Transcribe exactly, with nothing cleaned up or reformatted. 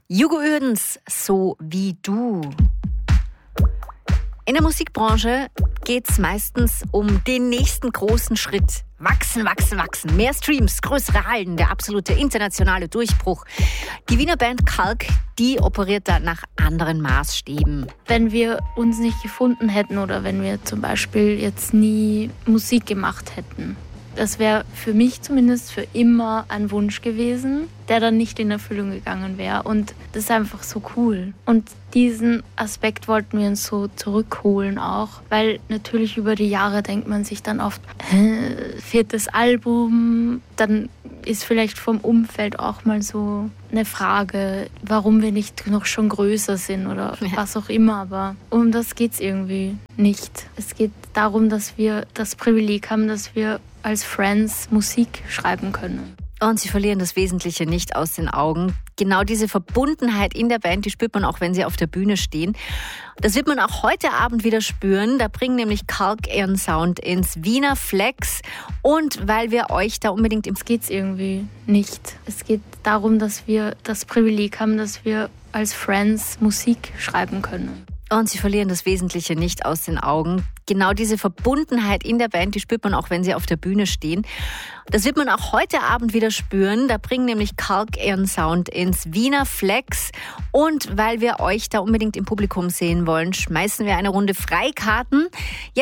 Hugo Uerdens, so wie du. In der Musikbranche geht es meistens um den nächsten großen Schritt. Wachsen, wachsen, wachsen. Mehr Streams, größere Hallen, der absolute internationale Durchbruch. Die Wiener Band Kalk, die operiert da nach anderen Maßstäben. Wenn wir uns nicht gefunden hätten oder wenn wir zum Beispiel jetzt nie Musik gemacht hätten, das wäre für mich zumindest für immer ein Wunsch gewesen, der dann nicht in Erfüllung gegangen wäre. Und das ist einfach so cool. Und diesen Aspekt wollten wir uns so zurückholen auch, weil natürlich über die Jahre denkt man sich dann oft, äh, viertes Album, dann ist vielleicht vom Umfeld auch mal so eine Frage, warum wir nicht noch schon größer sind oder ja. was auch immer. Aber um das geht es irgendwie nicht. Es geht darum, dass wir das Privileg haben, dass wir als Friends Musik schreiben können. Und sie verlieren das Wesentliche nicht aus den Augen. Genau diese Verbundenheit in der Band, die spürt man auch, wenn sie auf der Bühne stehen. Das wird man auch heute Abend wieder spüren. Da bringen nämlich Kalk ihren Sound ins Wiener Flex. Und weil wir euch da unbedingt im... Es geht irgendwie nicht. Es geht darum, dass wir das Privileg haben, dass wir als Friends Musik schreiben können. Und sie verlieren das Wesentliche nicht aus den Augen. Genau diese Verbundenheit in der Band, die spürt man auch, wenn sie auf der Bühne stehen. Das wird man auch heute Abend wieder spüren. Da bringen nämlich Kalk ihren Sound ins Wiener Flex. Und weil wir euch da unbedingt im Publikum sehen wollen, schmeißen wir eine Runde Freikarten.